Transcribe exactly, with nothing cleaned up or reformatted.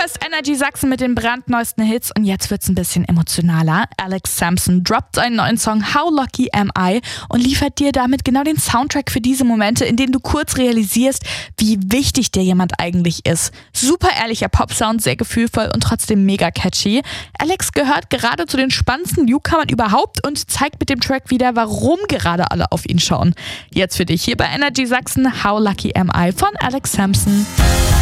hörst Energy Sachsen mit den brandneuesten Hits und jetzt wird's ein bisschen emotionaler. Alex Sampson droppt seinen neuen Song How Lucky Am I und liefert dir damit genau den Soundtrack für diese Momente, in denen du kurz realisierst, wie wichtig dir jemand eigentlich ist. Super ehrlicher Popsound, sehr gefühlvoll und trotzdem mega catchy. Alex gehört gerade zu den spannendsten Newcomern überhaupt und zeigt mit dem Track wieder, warum gerade alle auf ihn schauen. Jetzt für dich hier bei Energy Sachsen How Lucky Am I von Alex Sampson.